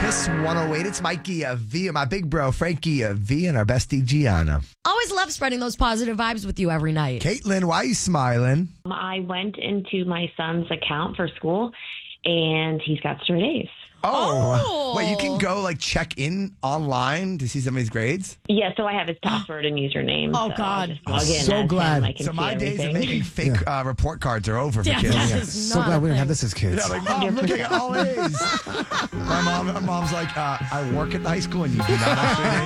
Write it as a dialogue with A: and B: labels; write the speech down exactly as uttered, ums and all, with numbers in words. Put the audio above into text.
A: Kiss one oh eight. It's Mikey uh, V, my big bro Frankie uh, V, and our bestie Gianna.
B: Always love spreading those positive vibes with you every night.
A: Caitlin, why are you smiling?
C: I went into my son's account for school, and he's got straight A's.
A: Oh.
B: Oh.
A: Wait, you can go like check in online to see somebody's grades?
C: Yeah, so I have his password and username.
B: Oh,
C: so
B: God.
C: I just log
D: I'm
C: in
D: so
C: as
D: glad.
C: him. I can
A: So
C: see
A: my days of
C: everything.
A: making fake uh, report cards are over for
B: Yeah,
A: kids.
B: that
A: Yeah.
B: is
D: So
B: not
D: glad
B: a
D: we didn't have
B: thing.
D: this as kids.
A: Yeah, like, Mom, look, I got all A's. my, mom, my mom's like, uh, I work at the high school and you do not actually